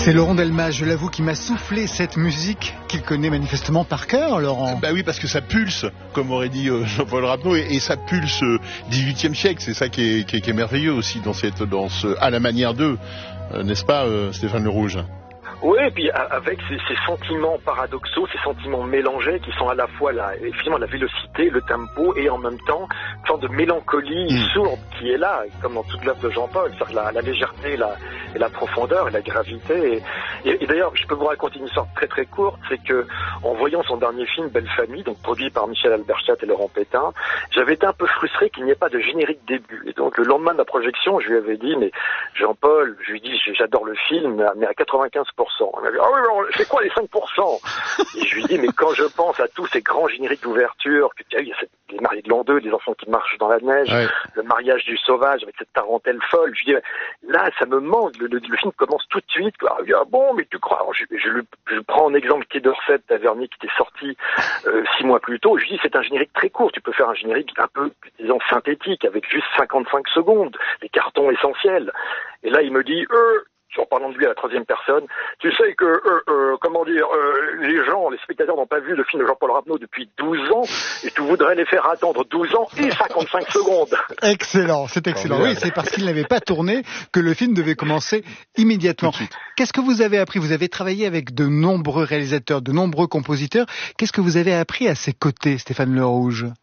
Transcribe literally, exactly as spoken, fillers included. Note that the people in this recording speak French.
C'est Laurent Delmas, je l'avoue, qui m'a soufflé cette musique qu'il connaît manifestement par cœur, Laurent. Bah oui, parce que ça pulse, comme aurait dit euh, Jean-Paul Rapneau, et, et ça pulse euh, dix-huitième siècle. C'est ça qui est, qui, est, qui est merveilleux aussi dans cette danse à la manière d'eux, euh, n'est-ce pas, euh, Stéphane Le Rouge? Oui, et puis avec ces, ces sentiments paradoxaux, ces sentiments mélangés qui sont à la fois la, effectivement la vélocité, le tempo et en même temps une sorte de mélancolie mmh. sourde qui est là, comme dans toute l'œuvre de Jean-Paul, c'est-à-dire la, la légèreté la, et la profondeur et la gravité. Et, et, et d'ailleurs, je peux vous raconter une histoire très très courte, c'est que en voyant son dernier film Belle Famille, donc produit par Michel Alberstadt et Laurent Pétain, j'avais été un peu frustré qu'il n'y ait pas de générique début. Et donc le lendemain de la projection, je lui avais dit, mais Jean-Paul, je lui dis, j'adore le film, mais à quatre-vingt-quinze pour cent. On m'a dit, ah oui, mais c'est quoi les cinq pour cent? Et je lui dis, mais quand je pense à tous ces grands génériques d'ouverture, il y a cette, les mariés de l'an deux, les enfants qui marchent dans la neige, ouais. le mariage du sauvage avec cette tarentelle folle, je lui dis, là, ça me manque, le, le, le film commence tout de suite. Il dit, ah bon, mais tu crois? Alors, je, je, je, je prends en exemple Quai d'Orsay de Tavernier qui était sorti euh, six mois plus tôt. Je lui dis, c'est un générique très court, tu peux faire un générique un peu, disons, synthétique, avec juste cinquante-cinq secondes, les cartons essentiels. Et là, il me dit, euh, en parlant de lui à la troisième personne, tu sais que, euh, euh, comment dire, euh, les gens, les spectateurs n'ont pas vu le film de Jean-Paul Rapneau depuis douze ans, et tu voudrais les faire attendre douze ans et cinquante-cinq secondes. Excellent, c'est excellent. Oui, c'est parce qu'il n'avait pas tourné que le film devait commencer immédiatement. Qu'est-ce que vous avez appris? Vous avez travaillé avec de nombreux réalisateurs, de nombreux compositeurs. Qu'est-ce que vous avez appris à ses côtés, Stéphane Le Rouge?